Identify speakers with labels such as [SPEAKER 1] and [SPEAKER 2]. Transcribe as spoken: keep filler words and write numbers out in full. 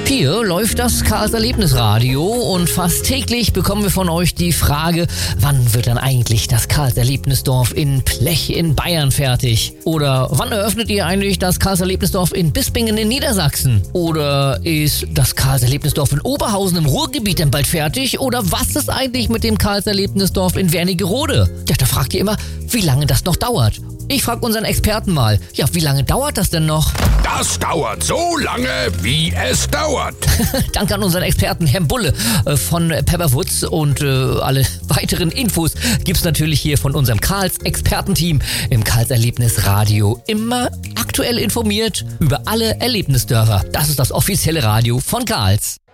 [SPEAKER 1] Hier läuft das Karls Erlebnisradio und fast täglich bekommen wir von euch die Frage, wann wird dann eigentlich das Karls Erlebnisdorf in Plech in Bayern fertig? Oder wann eröffnet ihr eigentlich das Karls Erlebnisdorf in Bispingen in Niedersachsen? Oder ist das Karls Erlebnisdorf in Oberhausen im Ruhrgebiet denn bald fertig? Oder was ist eigentlich mit dem Karls Erlebnisdorf in Wernigerode? Ja, da fragt ihr immer, wie lange das noch dauert. Ich frage unseren Experten mal, ja, wie lange dauert das denn noch?
[SPEAKER 2] Das dauert so lange, wie es dauert.
[SPEAKER 1] Danke an unseren Experten Herrn Bulle äh, von Pepperwoods und äh, alle weiteren Infos gibt's natürlich hier von unserem Karls Expertenteam im Karls Erlebnisradio. Immer aktuell informiert über alle Erlebnisdörfer. Das ist das offizielle Radio von Karls.